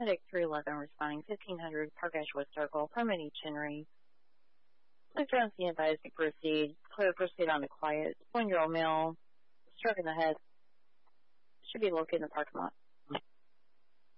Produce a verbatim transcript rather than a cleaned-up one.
Medic three eleven responding fifteen hundred Park Ashwood Circle from Eddie Chinnery. Please around scene advised to proceed. Clear proceed on the quiet. One-year-old male struck in the head. Should be located in the parking lot.